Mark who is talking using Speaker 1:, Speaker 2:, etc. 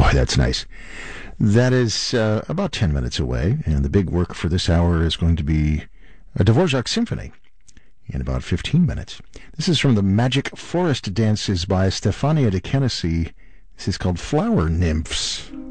Speaker 1: Boy, that's nice. That is about 10 minutes away, and the big work for this hour is going to be a Dvorak symphony in about 15 minutes. This is from the Magic Forest Dances by Stefania de Kennedy. This is called Flower Nymphs.